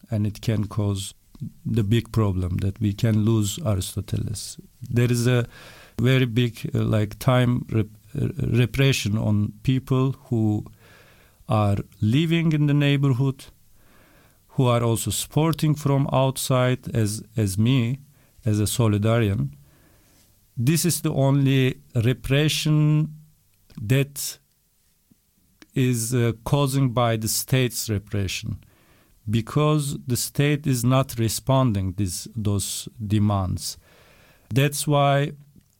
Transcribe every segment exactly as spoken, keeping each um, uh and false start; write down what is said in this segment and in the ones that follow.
and it can cause the big problem that we can lose Aristoteles. There is a very big uh, like time rep- repression on people who are living in the neighborhood, who are also supporting from outside, as as me, as a Solidarian. This is the only repression that is uh, causing by the state's repression, because the state is not responding these those demands. That's why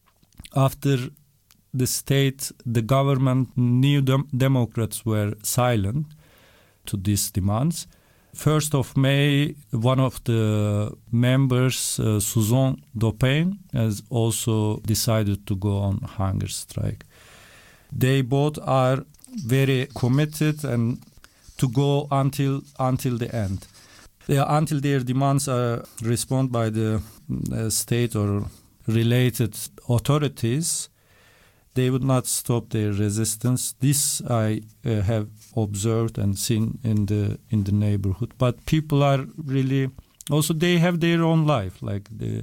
after the state, the government, New Dem- Democrats were silent to these demands. First of May, one of the members, uh, Suzanne Dopin, has also decided to go on hunger strike. They both are very committed and to go until until the end. They are, until their demands are responded by the uh, state or related authorities, they would not stop their resistance. This I uh, have observed and seen in the in the neighborhood. But people are really also, they have their own life. Like the,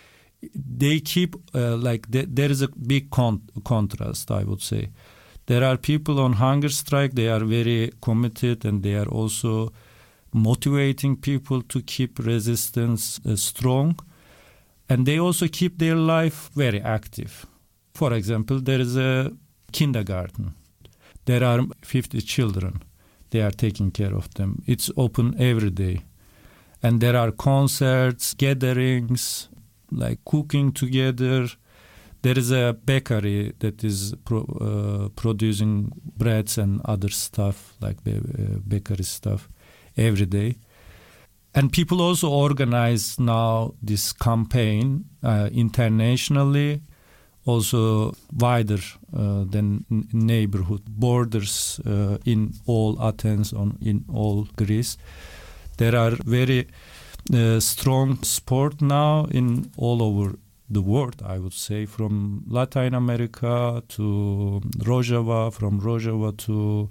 they keep uh, like the, there is a big con- contrast, I would say. There are people on hunger strike. They are very committed, and they are also motivating people to keep resistance uh, strong. And they also keep their life very active. For example, there is a kindergarten. There are fifty children. They are taking care of them. It's open every day. And there are concerts, gatherings, like cooking together. There is a bakery that is pro, uh, producing breads and other stuff, like uh, bakery stuff, every day. And people also organize now this campaign uh, internationally, also wider uh, than n- neighborhood borders uh, in all Athens, on in all Greece. There are very uh, strong sport now in all over the world, I would say, from Latin America to Rojava, from Rojava to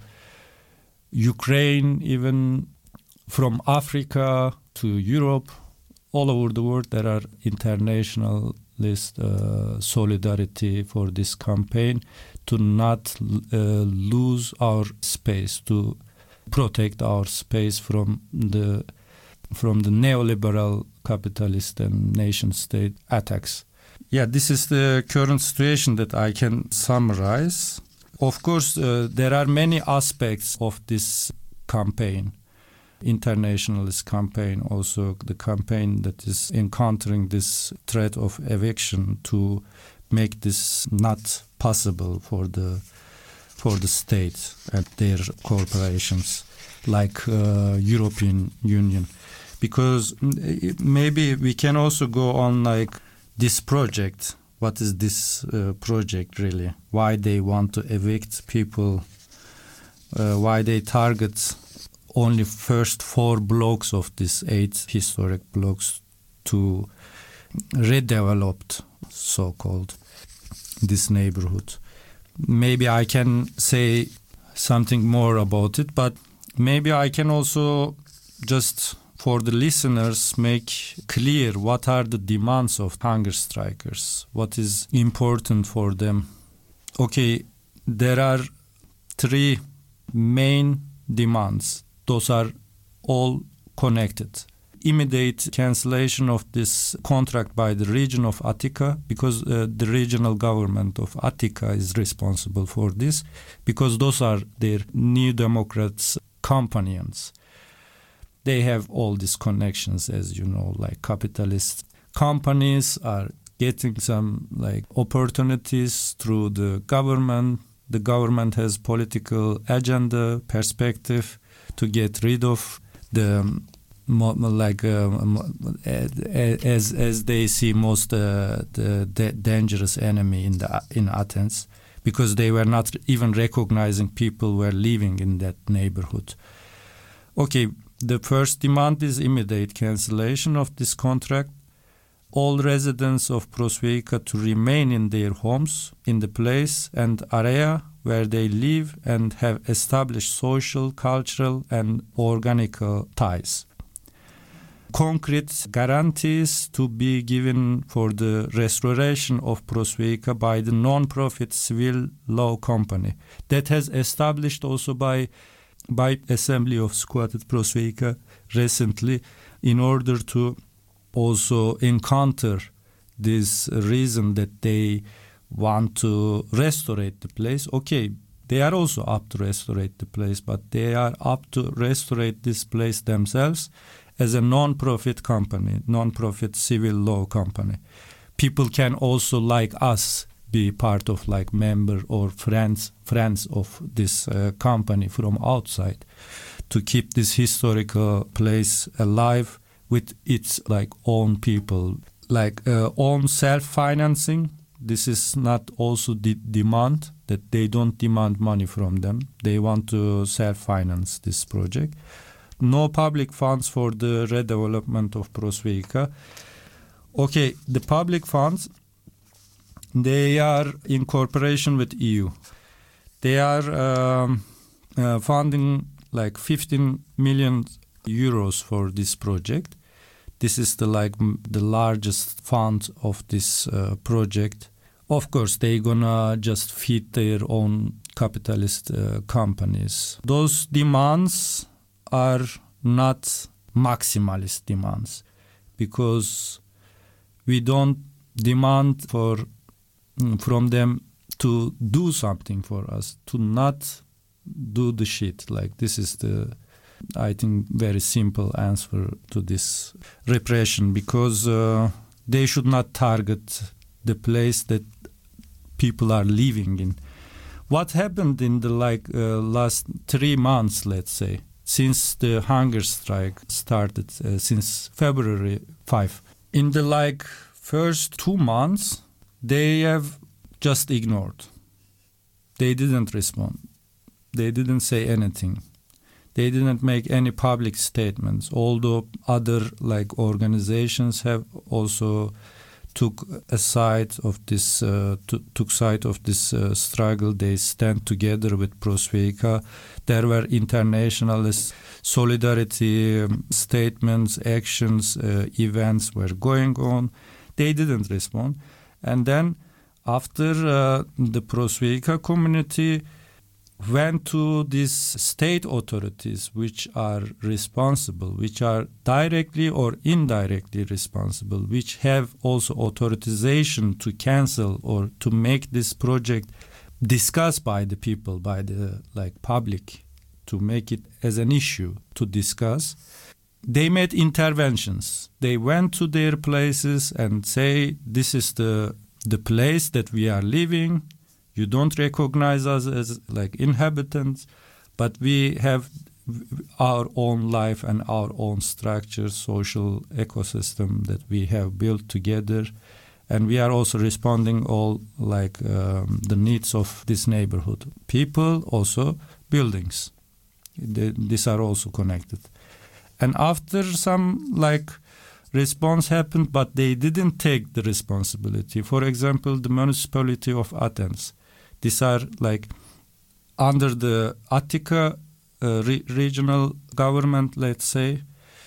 Ukraine, even from Africa to Europe. All over the world there are internationalist uh, solidarity for this campaign to not uh, lose our space, to protect our space from the from the neoliberal capitalist and nation state attacks. Yeah, this is the current situation that I can summarize. Of course, uh, there are many aspects of this campaign, internationalist campaign, also the campaign that is encountering this threat of eviction to make this not possible for the for the state and their corporations like uh, European Union. Because maybe we can also go on like this project. What is this uh, project really? Why they want to evict people? Uh, why they target only first four blocks of this eight historic blocks to redeveloped, so-called, this neighborhood? Maybe I can say something more about it, but maybe I can also just, for the listeners, make clear what are the demands of hunger strikers, what is important for them. Okay, there are three main demands. Those are all connected. Immediate cancellation of this contract by the region of Attica, because uh, the regional government of Attica is responsible for this, because those are their New Democrats' companions. They have all these connections, as you know, like capitalist companies are getting some like opportunities through the government. The government has political agenda, perspective to get rid of the um, like um, as as they see most uh, the, the dangerous enemy in the in Athens, because they were not even recognizing people were living in that neighborhood. Okay, the first demand is immediate cancellation of this contract. All residents of Prosveica to remain in their homes, in the place and area where they live and have established social, cultural and organic ties. concrete guarantees to be given for the restoration of Prosvejka by the non-profit civil law company that has established also by by Assembly of Squatted Prosvejka recently in order to also encounter this reason that they want to restore the place. Okay, they are also up to restore the place, but they are up to restore this place themselves as a non-profit company, non-profit civil law company. People can also, like us, be part of like member or friends friends of this uh, company from outside to keep this historical place alive with its like own people, like uh, own self-financing. This is not also the demand, that they don't demand money from them. They want to self-finance this project. No public funds for the redevelopment of Prosvejka. Okay, the public funds, they are in cooperation with E U. They are um, uh, funding like fifteen million euros for this project. This is the like m- the largest fund of this uh, project. Of course, they gonna just feed their own capitalist uh, companies. Those demands are not maximalist demands, because we don't demand for from them to do something for us, to not do the shit. Like this is the, I think, very simple answer to this repression, because uh, they should not target the place that people are living in. What happened in the like uh, last three months, let's say, since the hunger strike started, uh, since February fifth, in the like first two months, they have just ignored. They didn't respond. They didn't say anything. They didn't make any public statements, although other like organizations have also took a side of this uh, t- took side of this uh, struggle. They stand together with Prosvejka. There were internationalist solidarity um, statements, actions, uh, events were going on. They didn't respond. And then after uh, the Prosvejka community went to these state authorities which are responsible, which are directly or indirectly responsible, which have also authorization to cancel or to make this project discussed by the people, by the like public, to make it as an issue to discuss. They made interventions. They went to their places and say, this is the the place that we are living. You don't recognize us as like inhabitants, but we have our own life and our own structure, social ecosystem that we have built together. And we are also responding all like um, the needs of this neighborhood. People, also buildings. They, these are also connected. And after some like response happened, but they didn't take the responsibility. For example, the municipality of Athens. These are like under the Attica uh, re- regional government, let's say.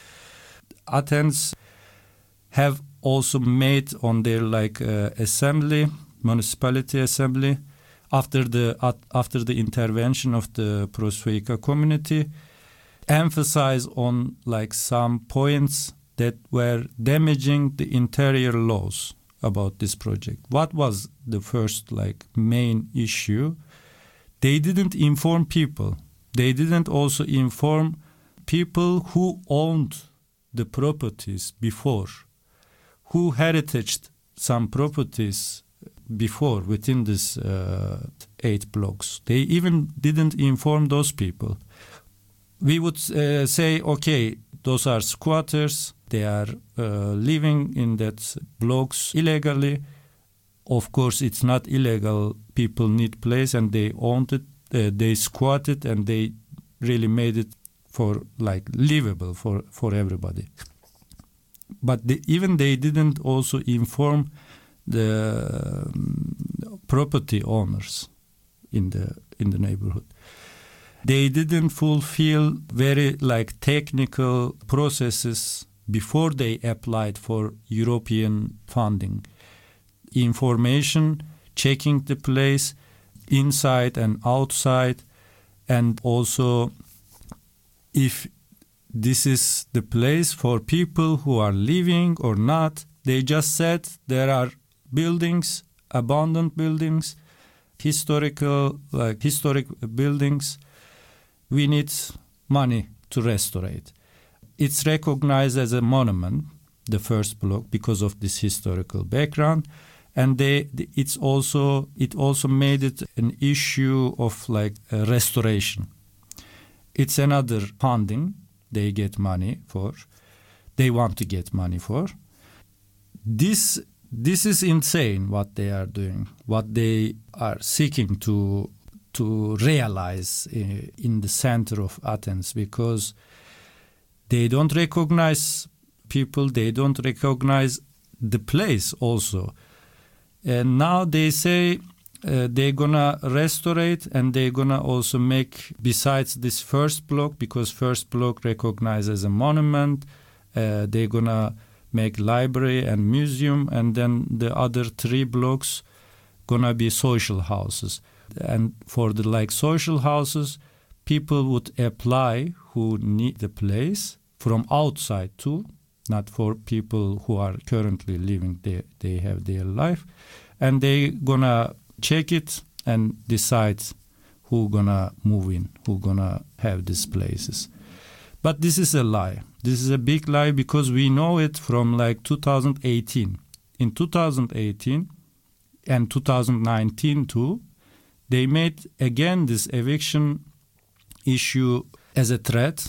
Athens have also made on their like uh, assembly, municipality assembly, after the uh, after the intervention of the Prosvejka community, emphasize on like some points that were damaging the interior laws about this project. What was the first like main issue? They didn't inform people. They didn't also inform people who owned the properties before, who heritaged some properties before within this uh, eight blocks. They even didn't inform those people. We would uh, say, okay, those are squatters. They are uh, living in that blocks illegally. Of course, it's not illegal. People need place and they owned it. Uh, they squatted and they really made it for like livable for, for everybody. But they, even they didn't also inform the um, property owners in the in the neighborhood. They didn't fulfill very like technical processes before they applied for European funding. Information, checking the place inside and outside, and also if this is the place for people who are living or not. They just said there are buildings, abandoned buildings, historical, like historic buildings. We need money to restore it. It's recognized as a monument, the first block, because of this historical background, and they it's also it also made it an issue of like uh, restoration. It's another funding they get money for. They want to get money for. This this is insane what they are doing, what they are seeking to to realize uh, in the center of Athens, because they don't recognize people, they don't recognize the place also. And now they say uh, they're gonna restore it, and they're gonna also make, besides this first block, because first block recognized as a monument, uh, they're gonna make library and museum, and then the other three blocks gonna be social houses. And for the like social houses, people would apply who need the place from outside too, not for people who are currently living there, they have their life, and they gonna check it and decide who gonna move in, who gonna have these places. But this is a lie. This is a big lie, because we know it from like two thousand eighteen. In two thousand eighteen and two thousand nineteen too, they made again this eviction issue as a threat,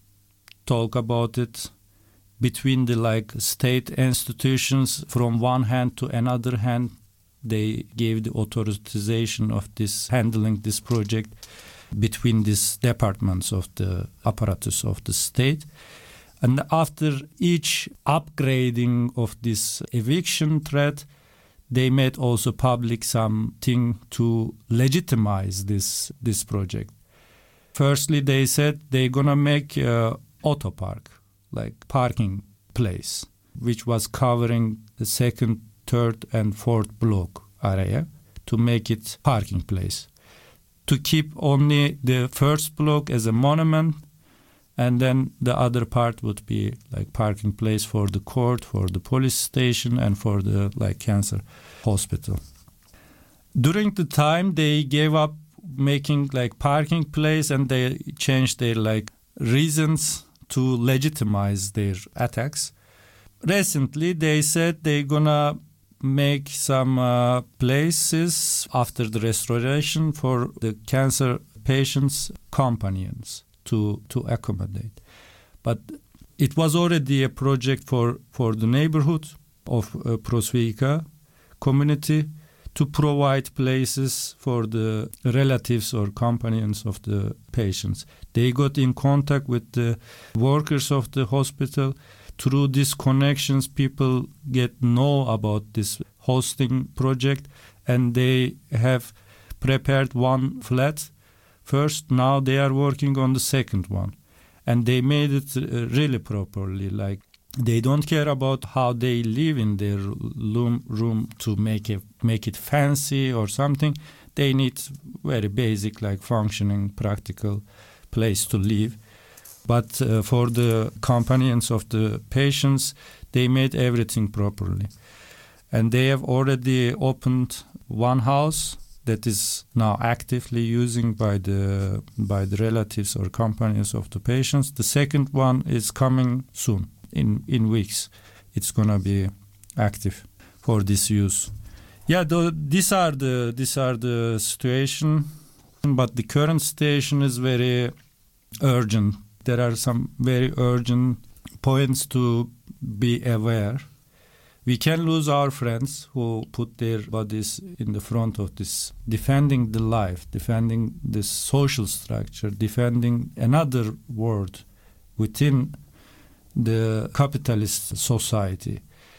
talk about it between the like state institutions from one hand to another hand. They gave the authorization of this handling this project between these departments of the apparatus of the state. And after each upgrading of this eviction threat, they made also public something to legitimize this this project. Firstly, they said they're gonna make a auto park, like parking place, which was covering the second, third, and fourth block area, to make it parking place, to keep only the first block as a monument, and then the other part would be like parking place for the court, for the police station, and for the like cancer hospital. During the time they gave up making like parking place, and they changed their like reasons to legitimize their attacks. Recently they said they're gonna make some uh, places after the restoration for the cancer patients' companions to to accommodate. But it was already a project for, for the neighborhood of uh, Prosvika community to provide places for the relatives or companions of the patients. They got in contact with the workers of the hospital. Through these connections, people get know about this hosting project, and they have prepared one flat first. Now they are working on the second one, and they made it uh, really properly. Like, they don't care about how they live in their room, room to make it make it fancy or something. They need very basic, like functioning, practical place to live. But uh, for the companions of the patients, they made everything properly. And they have already opened one house that is now actively using by the by the relatives or companions of the patients. The second one is coming soon, in, in weeks. It's gonna be active for this use. Yeah, th- these are the these are the situation, but the current situation is very urgent. There are some very urgent points to be aware. We can lose our friends who put their bodies in the front of this, defending the life, defending this social structure, defending another world within the capitalist society.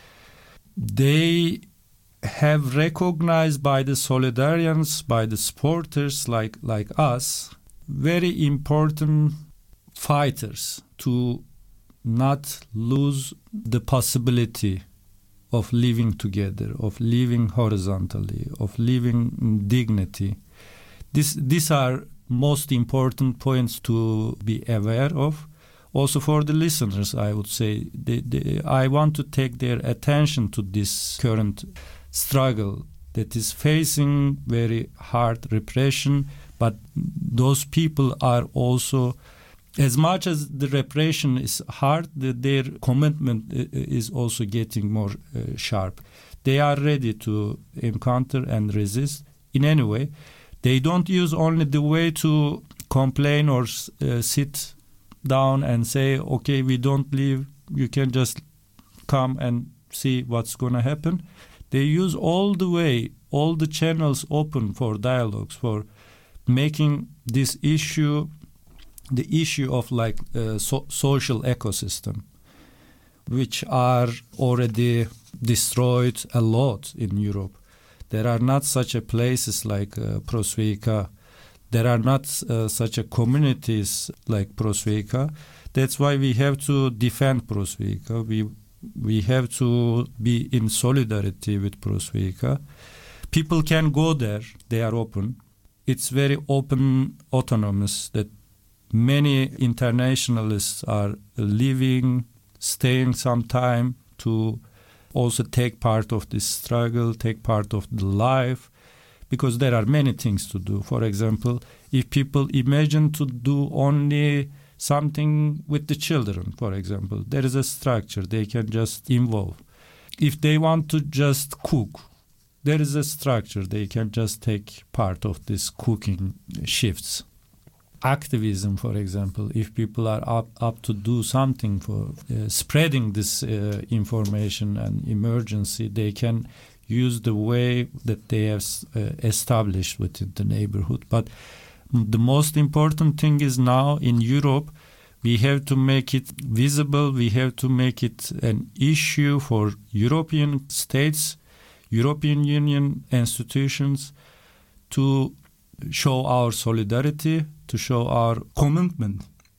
They have recognized by the Solidarians, by the supporters like, like us, very important fighters to not lose the possibility of living together, of living horizontally, of living in dignity. This, these are most important points to be aware of. Also for the listeners, I would say, they, they, I want to take their attention to this current struggle that is facing very hard repression, but those people are also, as much as the repression is hard, the, their commitment is also getting more uh, sharp. They are ready to encounter and resist in any way. They don't use only the way to complain or uh, sit down and say, okay, we don't leave, you can just come and see what's going to happen. They use all the way, all the channels open for dialogues, for making this issue the issue of like uh, so- social ecosystem, which are already destroyed a lot in Europe. There are not such a places like uh, Prosvika. There are not uh, such a communities like Prosvika. That's why we have to defend Prosvika. We we have to be in solidarity with Prosvika. People can go there. They are open. It's very open, autonomous, that many internationalists are living, staying some time to also take part of this struggle, take part of the life, because there are many things to do. For example, if people imagine to do only something with the children, for example, there is a structure they can just involve. If they want to just cook, there is a structure they can just take part of this cooking shifts. Activism, for example, if people are up, up to do something for uh, spreading this uh, information and emergency, they can use the way that they have uh, established within the neighborhood. But the most important thing is now in Europe, we have to make it visible, we have to make it an issue for European states, European Union institutions to show our solidarity, to show our commitment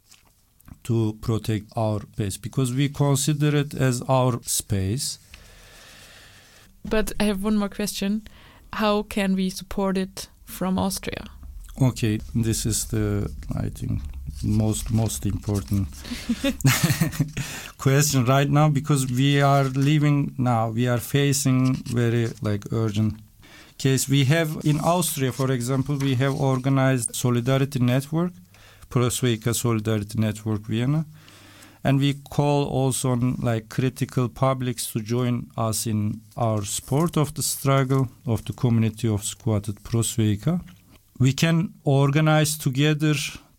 to protect our space, because we consider it as our space. But I have one more question. How can we support it from Austria? Okay, this is the, I think, most most important question right now, because we are living now, we are facing very like urgent case. We have in Austria, for example, we have organized Solidarity Network, Prosvika Solidarity Network Vienna, and we call also on like critical publics to join us in our support of the struggle of the community of squatted Prosvika. We can organize together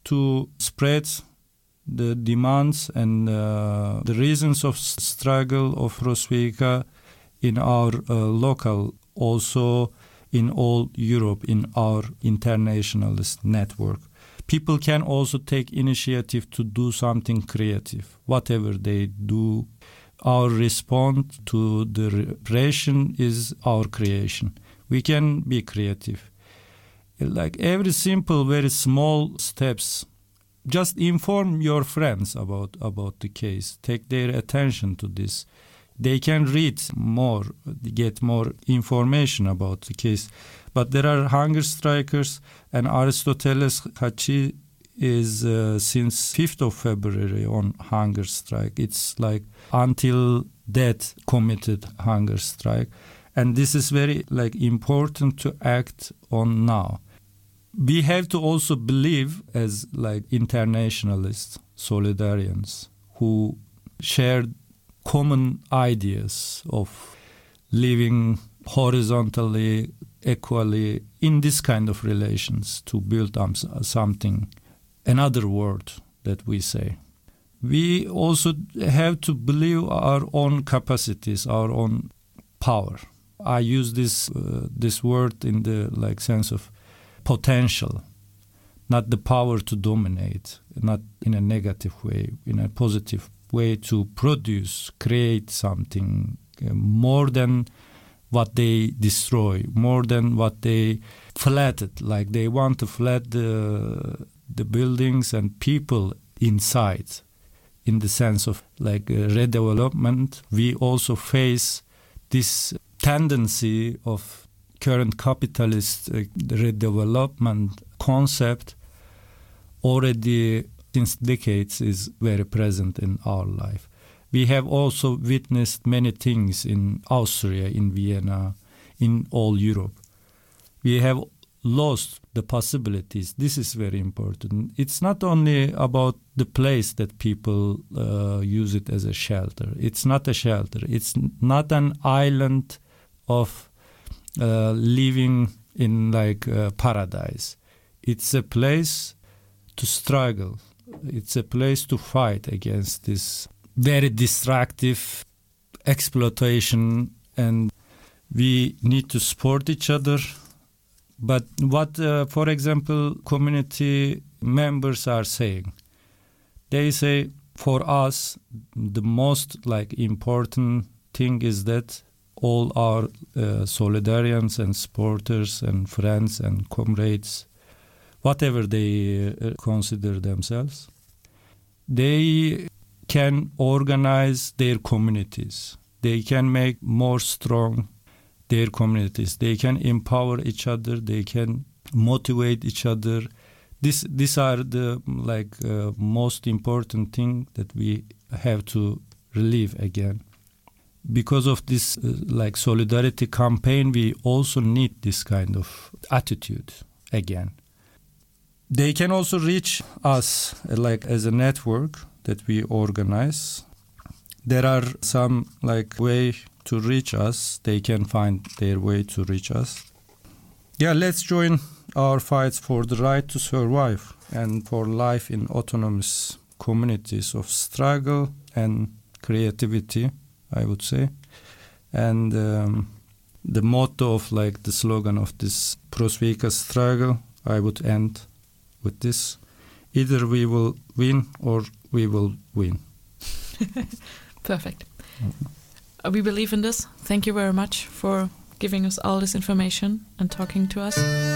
to spread the demands and uh, the reasons of struggle of Prosvika in our uh, local, also in all Europe, in our internationalist network. People can also take initiative to do something creative, whatever they do. Our response to the repression is our creation. We can be creative. Like every simple, very small steps, just inform your friends about, about the case. Take their attention to this. They can read more, get more information about the case. But there are hunger strikers, and Aristoteles Hachi is uh, since fifth of February on hunger strike. It's like until death committed hunger strike. And this is very like important to act on now. We have to also believe as like internationalists, solidarians, who share common ideas of living horizontally, equally in this kind of relations to build up something, another world that we say. We also have to believe our own capacities, our own power. I use this uh, this word in the like sense of potential, not the power to dominate, not in a negative way, in a positive way to produce, create something uh, more than what they destroy, more than what they flatted. Like they want to flat the the buildings and people inside. in the sense of like uh, redevelopment, we also face this tendency of current capitalist uh, redevelopment concept already since decades is very present in our life. We have also witnessed many things in Austria, in Vienna, in all Europe. We have lost the possibilities. This is very important. It's not only about the place that people uh, use it as a shelter. It's not a shelter. It's not an island of uh, living in like uh, paradise. It's a place to struggle. It's a place to fight against this very destructive exploitation, and we need to support each other. But what, uh, for example, community members are saying, they say, for us, the most like important thing is that all our uh, solidarians and supporters and friends and comrades, whatever they uh, consider themselves, they can organize their communities. They can make more strong their communities. They can empower each other. They can motivate each other. This, these are the like uh, most important thing that we have to relive again. Because of this uh, like solidarity campaign, we also need this kind of attitude again. They can also reach us uh, like as a network that we organize. There are some like way to reach us. They can find their way to reach us. Yeah, let's join our fights for the right to survive and for life in autonomous communities of struggle and creativity, I would say. And um, the motto of like the slogan of this Prosvika struggle, I would end with this: either we will win or we will win. Perfect. Mm-hmm. We believe in this. Thank you very much for giving us all this information and talking to us.